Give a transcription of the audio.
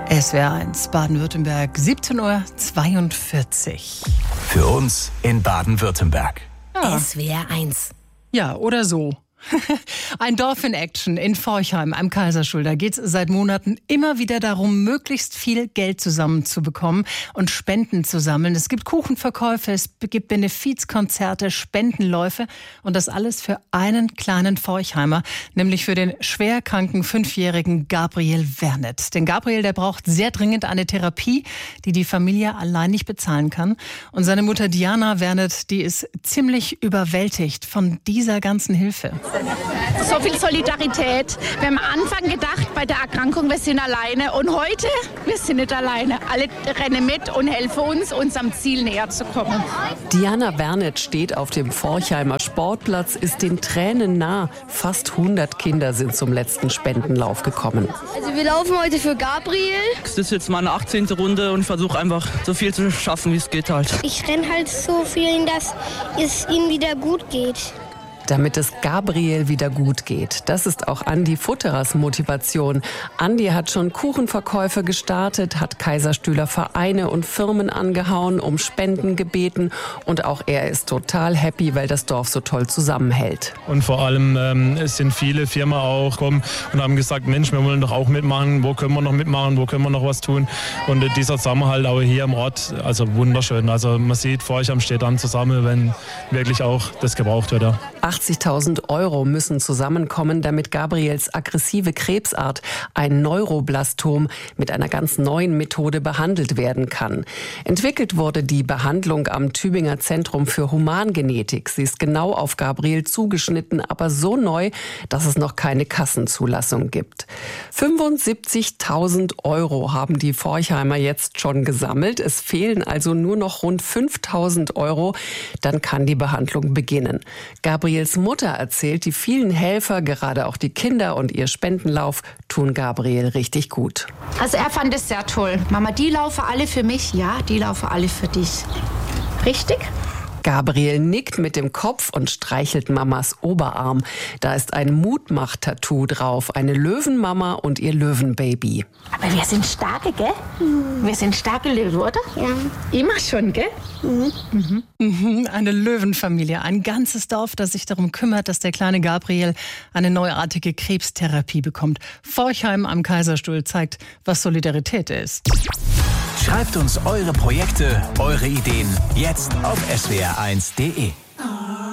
SWR 1 Baden-Württemberg, 17:42 Uhr. Für uns in Baden-Württemberg. Ja. SWR 1. Ja, oder so. Ein Dorf in Action in Forchheim am Kaiserstuhl. Da geht es seit Monaten immer wieder darum, möglichst viel Geld zusammenzubekommen und Spenden zu sammeln. Es gibt Kuchenverkäufe, es gibt Benefizkonzerte, Spendenläufe und das alles für einen kleinen Forchheimer, nämlich für den schwerkranken 5-jährigen Gabriel Wernet. Denn Gabriel, der braucht sehr dringend eine Therapie, die die Familie allein nicht bezahlen kann. Und seine Mutter Diana Wernet, die ist ziemlich überwältigt von dieser ganzen Hilfe. So viel Solidarität. Wir haben am Anfang gedacht, bei der Erkrankung, wir sind alleine. Und heute, wir sind nicht alleine. Alle rennen mit und helfen uns, unserem Ziel näher zu kommen. Diana Wernet steht auf dem Forchheimer Sportplatz, ist den Tränen nah. Fast 100 Kinder sind zum letzten Spendenlauf gekommen. Also wir laufen heute für Gabriel. Das ist jetzt meine 18. Runde und ich versuche einfach so viel zu schaffen, wie es geht halt. Ich renne halt so viel, dass es ihm wieder gut geht. Damit es Gabriel wieder gut geht. Das ist auch Andi Futterers Motivation. Andi hat schon Kuchenverkäufe gestartet, hat Kaiserstühler Vereine und Firmen angehauen, um Spenden gebeten. Und auch er ist total happy, weil das Dorf so toll zusammenhält. Und vor allem es sind viele Firmen auch gekommen und haben gesagt, Mensch, wir wollen doch auch mitmachen. Wo können wir noch mitmachen? Wo können wir noch was tun? Und dieser Zusammenhalt auch hier im Ort, also wunderschön. Also man sieht, Forchheim steht dann zusammen, wenn wirklich auch das gebraucht wird. Ja. 80.000 € müssen zusammenkommen, damit Gabriels aggressive Krebsart, ein Neuroblastom, mit einer ganz neuen Methode behandelt werden kann. Entwickelt wurde die Behandlung am Tübinger Zentrum für Humangenetik. Sie ist genau auf Gabriel zugeschnitten, aber so neu, dass es noch keine Kassenzulassung gibt. 75.000 € haben die Forchheimer jetzt schon gesammelt. Es fehlen also nur noch rund 5.000 €. Dann kann die Behandlung beginnen. Gabriels Mutter erzählt, die vielen Helfer, gerade auch die Kinder und ihr Spendenlauf, tun Gabriel richtig gut. Also er fand es sehr toll. Mama, die laufen alle für mich. Ja, die laufen alle für dich. Richtig? Gabriel nickt mit dem Kopf und streichelt Mamas Oberarm. Da ist ein Mutmach-Tattoo drauf, eine Löwenmama und ihr Löwenbaby. Aber wir sind starke, gell? Wir sind starke Löwen, oder? Ja. Immer schon, gell? Eine Löwenfamilie, ein ganzes Dorf, das sich darum kümmert, dass der kleine Gabriel eine neuartige Krebstherapie bekommt. Forchheim am Kaiserstuhl zeigt, was Solidarität ist. Schreibt uns eure Projekte, eure Ideen jetzt auf swr1.de.